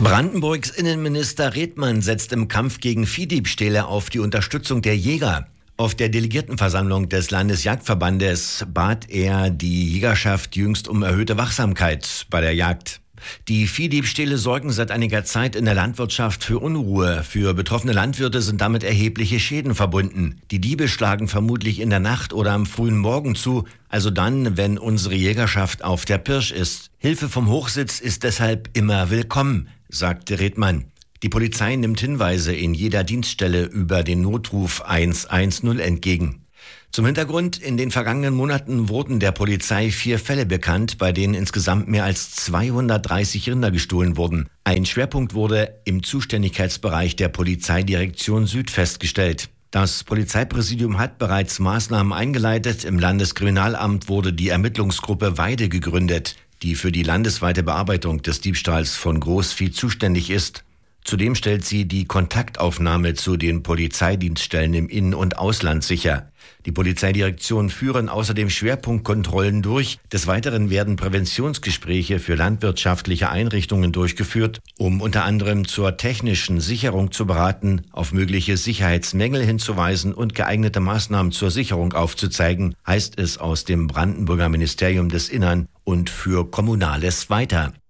Brandenburgs Innenminister Redmann setzt im Kampf gegen Viehdiebstähle auf die Unterstützung der Jäger. Auf der Delegiertenversammlung des Landesjagdverbandes bat er die Jägerschaft jüngst um erhöhte Wachsamkeit bei der Jagd. Die Viehdiebstähle sorgen seit einiger Zeit in der Landwirtschaft für Unruhe. Für betroffene Landwirte sind damit erhebliche Schäden verbunden. Die Diebe schlagen vermutlich in der Nacht oder am frühen Morgen zu, also dann, wenn unsere Jägerschaft auf der Pirsch ist. Hilfe vom Hochsitz ist deshalb immer willkommen, sagte Redmann. Die Polizei nimmt Hinweise in jeder Dienststelle über den Notruf 110 entgegen. Zum Hintergrund: In den vergangenen Monaten wurden der Polizei 4 Fälle bekannt, bei denen insgesamt mehr als 230 Rinder gestohlen wurden. Ein Schwerpunkt wurde im Zuständigkeitsbereich der Polizeidirektion Süd festgestellt. Das Polizeipräsidium hat bereits Maßnahmen eingeleitet. Im Landeskriminalamt wurde die Ermittlungsgruppe Weide gegründet, die für die landesweite Bearbeitung des Diebstahls von Großvieh zuständig ist. Zudem stellt sie die Kontaktaufnahme zu den Polizeidienststellen im In- und Ausland sicher. Die Polizeidirektionen führen außerdem Schwerpunktkontrollen durch. Des Weiteren werden Präventionsgespräche für landwirtschaftliche Einrichtungen durchgeführt, um unter anderem zur technischen Sicherung zu beraten, auf mögliche Sicherheitsmängel hinzuweisen und geeignete Maßnahmen zur Sicherung aufzuzeigen, heißt es aus dem Brandenburger Ministerium des Innern und für Kommunales weiter.